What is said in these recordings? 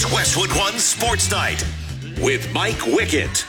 Westwood One Sports Night with Mike Wickett.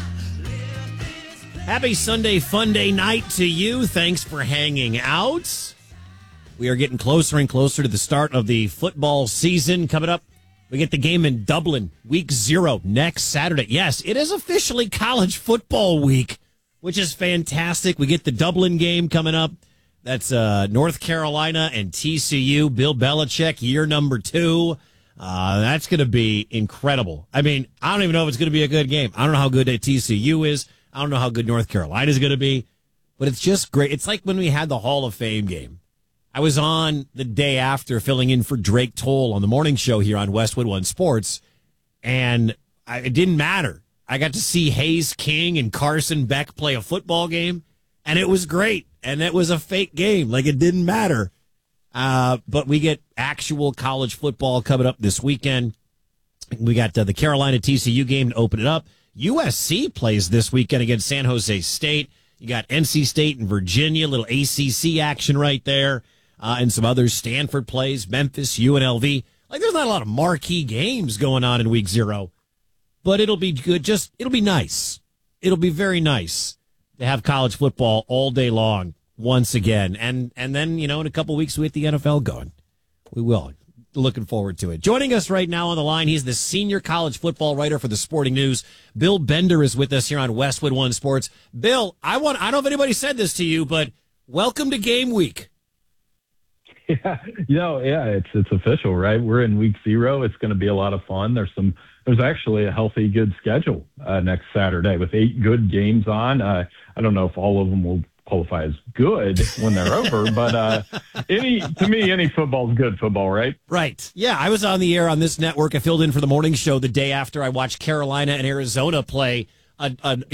Happy Sunday Fun Day night to you. Thanks for hanging out. We are getting closer and closer to the start of the football season. Coming up, we get the game in Dublin, week 0, next Saturday. Yes, it is officially college football week, which is fantastic. We get the Dublin game coming up. That's North Carolina and TCU. Bill Belichick, year number 2. That's going to be incredible. I mean, I don't even know if it's going to be a good game. I don't know how good TCU is. I don't know how good North Carolina is going to be, but it's just great. It's like when we had the Hall of Fame game. I was on the day after filling in for Drake Toll on the morning show here on Westwood One Sports, and it didn't matter. I got to see Hayes King and Carson Beck play a football game, and it was great, and it was a fake game. Like, it didn't matter. But we get actual college football coming up this weekend. We got the Carolina TCU game to open it up. USC plays this weekend against San Jose State. You got NC State and Virginia, little ACC action right there, and some others. Stanford plays, Memphis, UNLV. Like, there's not a lot of marquee games going on in week 0, but it'll be good. It'll be nice. It'll be very nice to have college football all day long once again. And then, in a couple weeks, we get the NFL going. We will. Looking forward to it. Joining us right now on the line, he's the senior college football writer for the Sporting News. Bill Bender is with us here on Westwood One Sports. Bill, I don't know if anybody said this to you, but welcome to game week. Yeah, it's official, right? We're in week 0. It's going to be a lot of fun. There's actually a healthy, good schedule next Saturday with 8 good games on. I don't know if all of them will qualify as good when they're over, but to me, any football is good football, right? Right. Yeah, I was on the air on this network. I filled in for the morning show the day after I watched Carolina and Arizona play a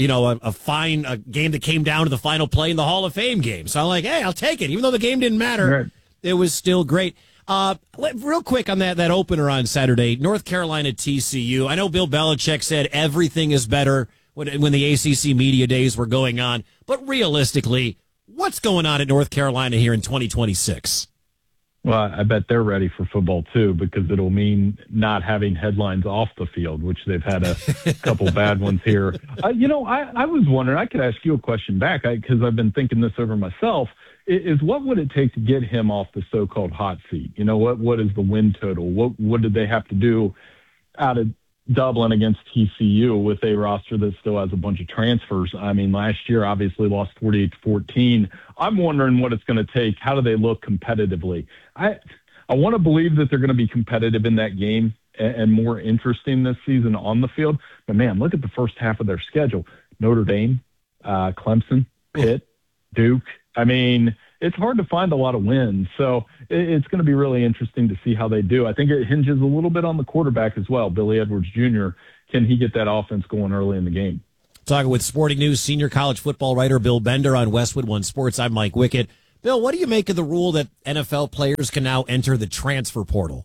fine game that came down to the final play in the Hall of Fame game. So I'm like, hey, I'll take it. Even though the game didn't matter, right. It was still great. Real quick on that opener on Saturday, North Carolina TCU. I know Bill Belichick said everything is better when the ACC media days were going on. But realistically, what's going on at North Carolina here in 2026? Well, I bet they're ready for football, too, because it'll mean not having headlines off the field, which they've had a couple bad ones here. I was wondering, I could ask you a question back, because I've been thinking this over myself, is what would it take to get him off the so-called hot seat? What is the win total? What did they have to do out of Dublin against TCU with a roster that still has a bunch of transfers? I mean, last year obviously lost 48-14. I'm wondering what it's going to take. How do they look competitively? I want to believe that they're going to be competitive in that game and more interesting this season on the field. But, man, look at the first half of their schedule. Notre Dame, Clemson, Pitt, Duke. I mean, it's hard to find a lot of wins. So it's going to be really interesting to see how they do. I think it hinges a little bit on the quarterback as well, Billy Edwards Jr. Can he get that offense going early in the game? Talking with Sporting News senior college football writer Bill Bender on Westwood One Sports. I'm Mike Wickett. Bill, what do you make of the rule that NFL players can now enter the transfer portal?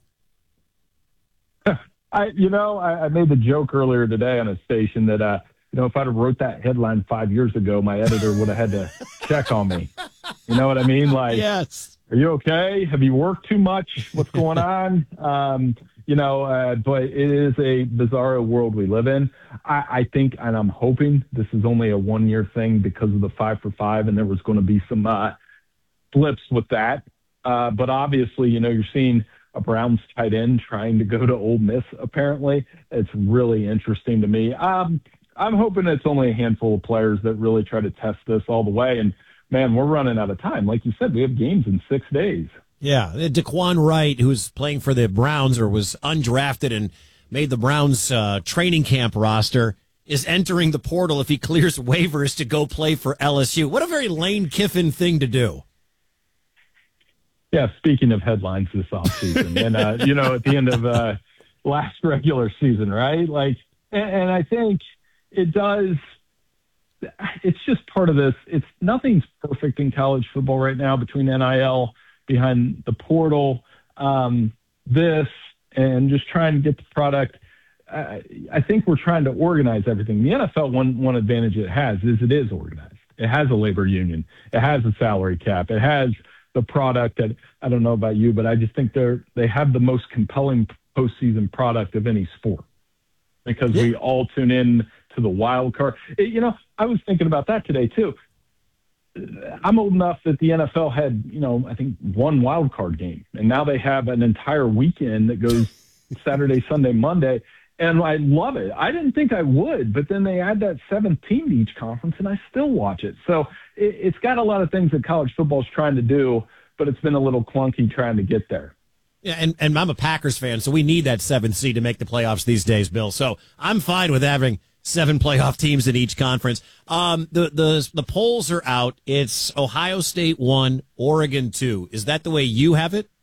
I made the joke earlier today on a station that, if I'd have wrote that headline 5 years ago, my editor would have had to check on me. You know what I mean? Like, yes. Are you okay? Have you worked too much? What's going on? But it is a bizarro world we live in. I think, and I'm hoping this is only a 1-year thing because of the 5 for 5, and there was going to be some flips with that. But obviously, you're seeing a Browns tight end trying to go to Ole Miss, apparently. It's really interesting to me. I'm hoping it's only a handful of players that really try to test this all the way. And, man, we're running out of time. Like you said, we have games in 6 days. Yeah, Daquan Wright, who's playing for the Browns or was undrafted and made the Browns training camp roster, is entering the portal if he clears waivers to go play for LSU. What a very Lane Kiffin thing to do. Yeah, speaking of headlines this offseason, and, at the end of last regular season, right? Like, and I think it does. It's just part of this. Nothing's perfect in college football right now between NIL, behind the portal, this, and just trying to get the product. I think we're trying to organize everything. The NFL, one advantage it has is it is organized. It has a labor union. It has a salary cap. It has the product that, I don't know about you, but I just think they have the most compelling postseason product of any sport because we all tune in to the wild card. I was thinking about that today too. I'm old enough that the NFL had, I think one wild card game, and now they have an entire weekend that goes Saturday, Sunday, Monday. And I love it. I didn't think I would, but then they add that 7th team to each conference, and I still watch it. So it's got a lot of things that college football is trying to do, but it's been a little clunky trying to get there. Yeah, and I'm a Packers fan, so we need that 7th seed to make the playoffs these days, Bill. So I'm fine with having 7 playoff teams in each conference. The polls are out. It's Ohio State 1, Oregon 2. Is that the way you have it?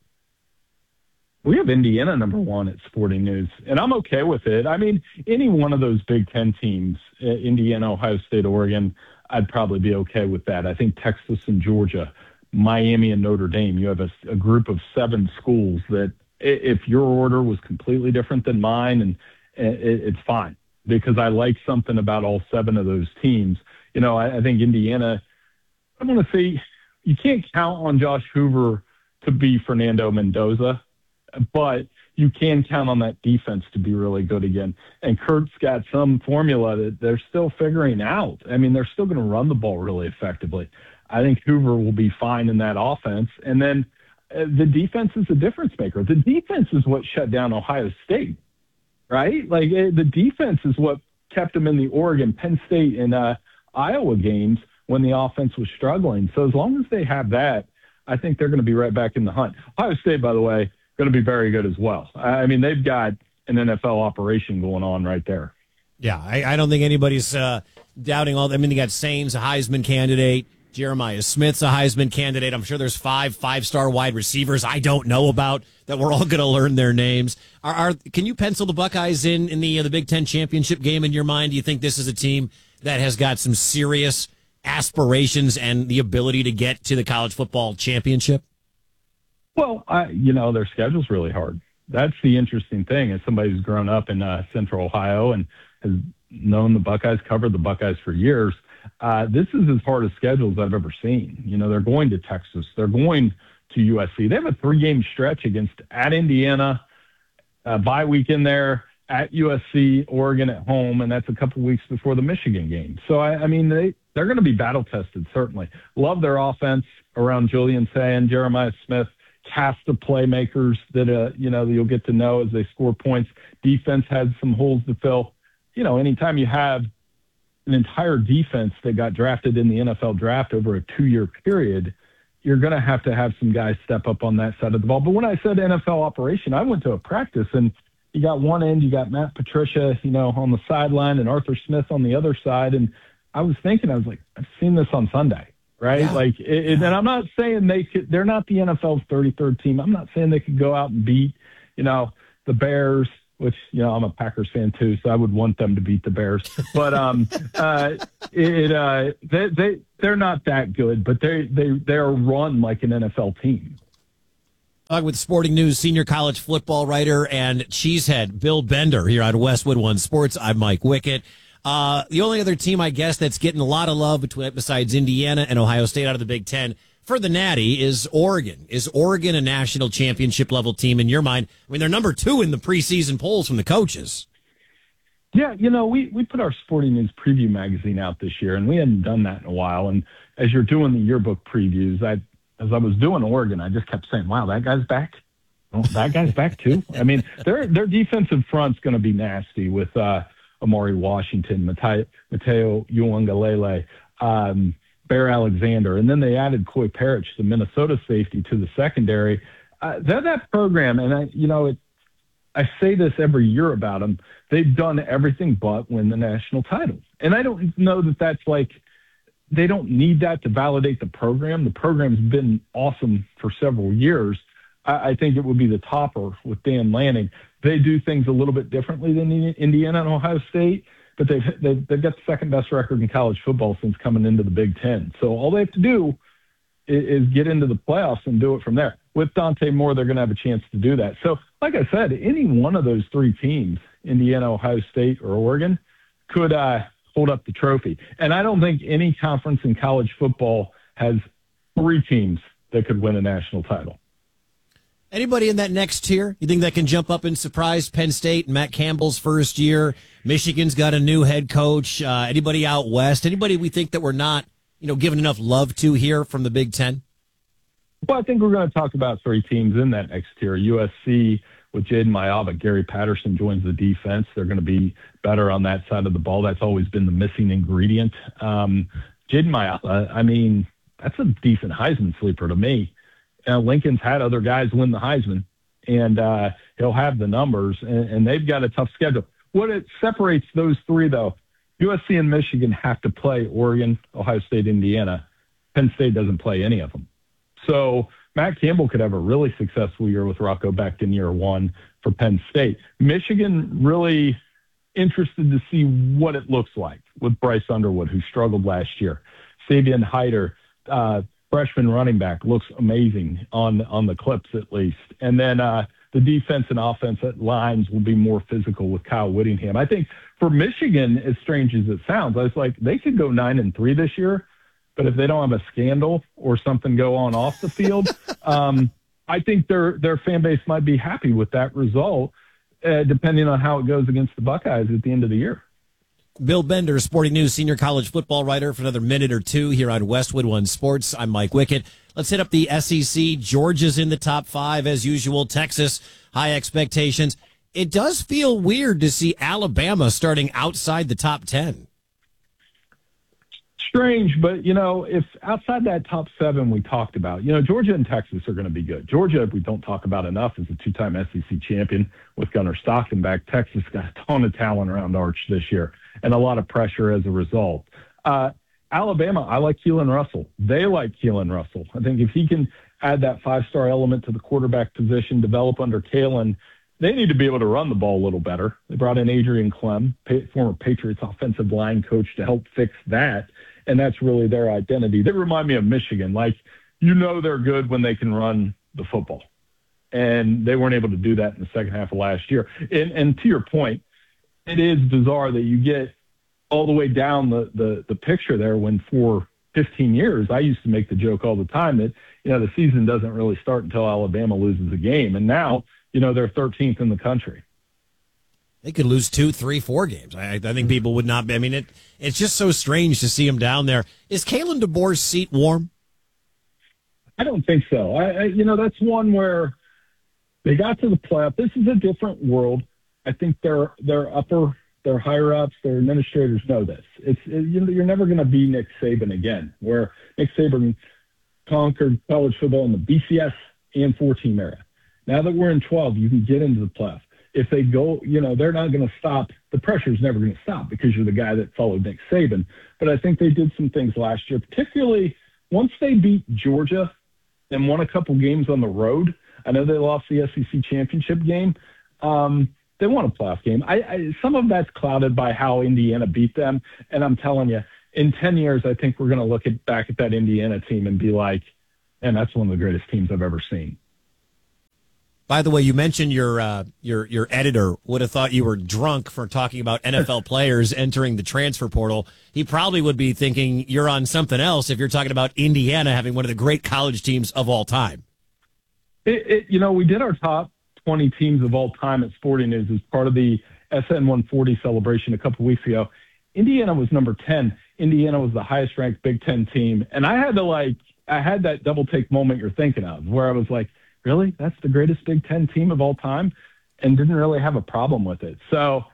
We have Indiana number 1 at Sporting News, and I'm okay with it. I mean, any one of those Big Ten teams, Indiana, Ohio State, Oregon, I'd probably be okay with that. I think Texas and Georgia, Miami and Notre Dame, you have a group of 7 schools that if your order was completely different than mine, and it's fine because I like something about all 7 of those teams. I think Indiana, I want to say you can't count on Josh Hoover to be Fernando Mendoza, but you can count on that defense to be really good again. And Kurt's got some formula that they're still figuring out. I mean, they're still going to run the ball really effectively. I think Hoover will be fine in that offense. And then the defense is a difference maker. The defense is what shut down Ohio State, right? Like the defense is what kept them in the Oregon, Penn State, and Iowa games when the offense was struggling. So as long as they have that, I think they're going to be right back in the hunt. Ohio State, by the way, going to be very good as well. I mean, they've got an NFL operation going on right there. Yeah, I don't think anybody's doubting all that. I mean, you got Sains, a Heisman candidate. Jeremiah Smith's a Heisman candidate. I'm sure there's 5 five-star wide receivers I don't know about that we're all going to learn their names. Can you pencil the Buckeyes in the Big Ten championship game in your mind? Do you think this is a team that has got some serious aspirations and the ability to get to the college football championship? Well, their schedule's really hard. That's the interesting thing. As somebody who's grown up in Central Ohio and has known the Buckeyes, covered the Buckeyes for years, this is as hard a schedule as I've ever seen. They're going to Texas. They're going to USC. They have a 3-game stretch at Indiana, bye week in there, at USC, Oregon at home, and that's a couple weeks before the Michigan game. So, they're going to be battle-tested, certainly. Love their offense around Julian Sayin, Jeremiah Smith, cast of playmakers that, you'll get to know as they score points. Defense has some holes to fill. Anytime you have an entire defense that got drafted in the NFL draft over a 2-year period, you're going to have some guys step up on that side of the ball. But when I said NFL operation, I went to a practice, and you got one end, you got Matt Patricia, on the sideline and Arthur Smith on the other side. And I was like, I've seen this on Sunday. Right. Yeah. And I'm not saying they're not the NFL's 33rd team. I'm not saying they could go out and beat, the Bears, which, I'm a Packers fan too, so I would want them to beat the Bears. But they're not that good, but they are run like an NFL team. With Sporting News, senior college football writer and cheesehead Bill Bender here on Westwood One Sports. I'm Mike Wickett. The only other team, I guess, that's getting a lot of love besides Indiana and Ohio State out of the Big Ten for the Natty is Oregon. Is Oregon a national championship level team in your mind? I mean, they're number 2 in the preseason polls from the coaches. Yeah, we put our Sporting News preview magazine out this year, and we hadn't done that in a while. And as you're doing the yearbook previews, as I was doing Oregon, I just kept saying, wow, that guy's back. Oh, that guy's back too. I mean, their defensive front's going to be nasty with Amari Washington, Mateo Uiagalelei, Bear Alexander, and then they added Coy Parrish, the Minnesota safety, to the secondary. They're that program, and I say this every year about them. They've done everything but win the national title, and I don't know that that's they don't need that to validate the program. The program's been awesome for several years. I think it would be the topper with Dan Lanning. They do things a little bit differently than Indiana and Ohio State, but they've got the second best record in college football since coming into the Big Ten. So all they have to do is get into the playoffs and do it from there. With Dante Moore, they're going to have a chance to do that. So, like I said, any one of those 3 teams, Indiana, Ohio State, or Oregon, could hold up the trophy. And I don't think any conference in college football has 3 teams that could win a national title. Anybody in that next tier you think that can jump up and surprise Penn State? Matt Campbell's first year. Michigan's got a new head coach. Anybody out west? Anybody we think that we're not, giving enough love to here from the Big Ten? Well, I think we're going to talk about 3 teams in that next tier. USC with Jaden Mayava. Gary Patterson joins the defense. They're going to be better on that side of the ball. That's always been the missing ingredient. Jaden Mayava, that's a decent Heisman sleeper to me. Lincoln's had other guys win the Heisman, and he'll have the numbers, and they've got a tough schedule. What it separates those 3, though, USC and Michigan have to play Oregon, Ohio State, Indiana. Penn State doesn't play any of them. So Matt Campbell could have a really successful year with Rocco Becht year 1 for Penn State. Michigan, really interested to see what it looks like with Bryce Underwood, who struggled last year. Savion Hyder, freshman running back, looks amazing on the clips at least. And then the defense and offense lines will be more physical with Kyle Whittingham. I think for Michigan, as strange as it sounds, I was like, they could go 9-3 this year, but if they don't have a scandal or something go on off the field, I think their fan base might be happy with that result, depending on how it goes against the Buckeyes at the end of the year. Bill Bender, Sporting News senior college football writer, for another minute or two here on Westwood One Sports. I'm Mike Wickett. Let's hit up the SEC. Georgia's in the top 5 as usual. Texas, high expectations. It does feel weird to see Alabama starting outside the top 10. Strange, but, if outside that top 7 we talked about, Georgia and Texas are going to be good. Georgia, we don't talk about enough, is a 2-time SEC champion with Gunnar Stockton back. Texas got a ton of talent around Arch this year and a lot of pressure as a result. Alabama, I like Keelan Russell. They like Keelan Russell. I think if he can add that 5-star element to the quarterback position, develop under Kalen, they need to be able to run the ball a little better. They brought in Adrian Clem, former Patriots offensive line coach, to help fix that, and that's really their identity. They remind me of Michigan. They're good when they can run the football, and they weren't able to do that in the second half of last year. And to your point, it is bizarre that you get all the way down the picture there when for 15 years, I used to make the joke all the time that, the season doesn't really start until Alabama loses a game. And now, they're 13th in the country. They could lose 2, 3, 4 games. I think people would not be. It's just so strange to see him down there. Is Kalen DeBoer's seat warm? I don't think so. That's one where they got to the playoff. This is a different world. I think their higher ups, their administrators know this. You're never going to be Nick Saban again, where Nick Saban conquered college football in the BCS and 4-team era. Now that we're in 12, you can get into the playoff. If they go, they're not going to stop. The pressure's never going to stop because you're the guy that followed Nick Saban. But I think they did some things last year, particularly once they beat Georgia and won a couple games on the road. I know they lost the SEC championship game. They won a playoff game. Some of that's clouded by how Indiana beat them. And I'm telling you, in 10 years, I think we're going to look back at that Indiana team and be like, man, that's one of the greatest teams I've ever seen. By the way, you mentioned your editor would have thought you were drunk for talking about NFL players entering the transfer portal. He probably would be thinking you're on something else if you're talking about Indiana having one of the great college teams of all time. We did our top 20 teams of all time at Sporting News as part of the SN 140 celebration a couple weeks ago. Indiana was number 10. Indiana was the highest ranked Big Ten team. And I had that double take moment you're thinking of where I was like, really? That's the greatest Big Ten team of all time? And didn't really have a problem with it. So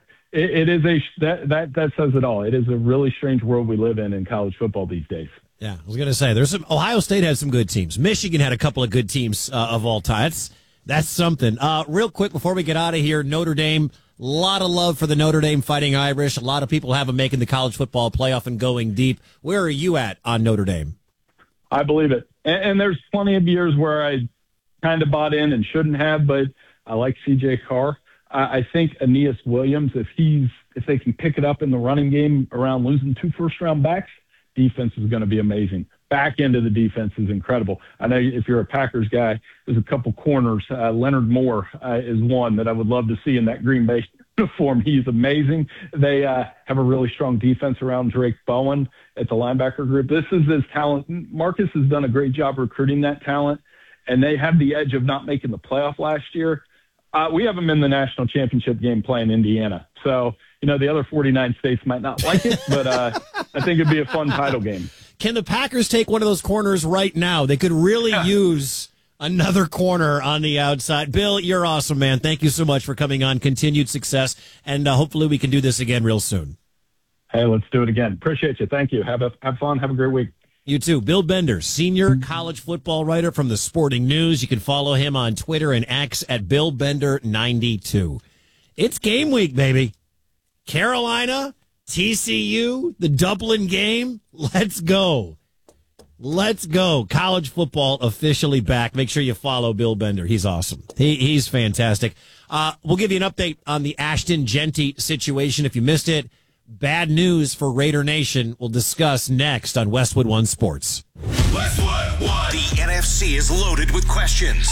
that says it all. It is a really strange world we live in college football these days. Yeah, I was going to say, Ohio State has some good teams. Michigan had a couple of good teams of all time. That's something. Real quick before we get out of here, Notre Dame, a lot of love for the Notre Dame Fighting Irish. A lot of people have them making the college football playoff and going deep. Where are you at on Notre Dame? I believe it. And there's plenty of years where I kind of bought in and shouldn't have, but I like CJ Carr. I think Aeneas Williams, if they can pick it up in the running game around losing 2 first-round backs, defense is going to be amazing. Back end of the defense is incredible. I know if you're a Packers guy, there's a couple corners. Leonard Moore is one that I would love to see in that Green Bay uniform. He's amazing. They have a really strong defense around Drake Bowen at the linebacker group. This is his talent. Marcus has done a great job recruiting that talent. and they have the edge of not making the playoff last year. We have them in the national championship game playing Indiana. So, the other 49 states might not like it, but I think it'd be a fun title game. Can the Packers take one of those corners right now? They could really use another corner on the outside. Bill, you're awesome, man. Thank you so much for coming on. Continued success, and hopefully we can do this again real soon. Hey, let's do it again. Appreciate you. Thank you. Have fun. Have a great week. You too. Bill Bender, senior college football writer from the Sporting News. You can follow him on Twitter and X at BillBender92. It's game week, baby. Carolina, TCU, the Dublin game. Let's go. Let's go. College football officially back. Make sure you follow Bill Bender. He's awesome. He's fantastic. We'll give you an update on the Ashton Jeanty situation if you missed it. Bad news for Raider Nation. We'll discuss next on Westwood One Sports. Westwood One. The NFC is loaded with questions.